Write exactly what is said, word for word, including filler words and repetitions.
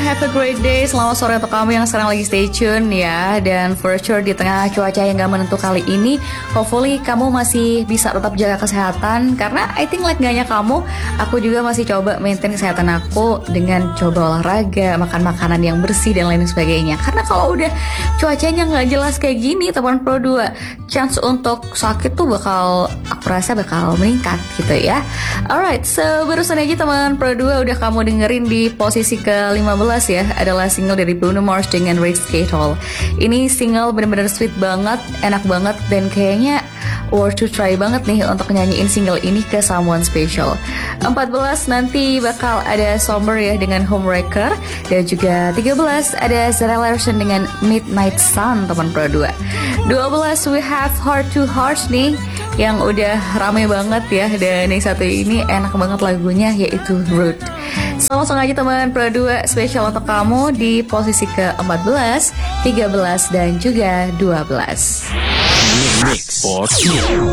have a great day. Selamat sore untuk kamu yang sekarang lagi stay tune ya. Dan for sure di tengah cuaca yang gak menentu kali ini, hopefully kamu masih bisa tetap jaga kesehatan. Karena I think like gak hanya kamu, aku juga masih coba maintain kesehatan aku dengan coba olahraga, makan makanan yang bersih dan lain sebagainya. Karena kalau udah cuacanya gak jelas kayak gini, teman Pro dua, chance untuk sakit tuh bakal, aku rasa bakal meningkat gitu ya. Alright, so barusan aja teman Pro dua udah kamu dengerin di posisi ke lima belas ya, adalah single dari Bruno Mars dengan Rick Skatol. Ini single bener-bener sweet banget, enak banget, dan kayaknya worth to try banget nih untuk nyanyiin single ini ke someone special. Empat belas nanti bakal ada Somber ya dengan Homewrecker, dan juga tiga belas ada Zara Larsson dengan Midnight Sun teman Pro dua. Dua belas we have Heart to Heart nih yang udah rame banget ya, dan yang satu ini enak banget lagunya yaitu Root. So langsung aja teman Pro dua, spesial untuk kamu di posisi ke empat belas, tiga belas dan juga dua belas. Mix Sports.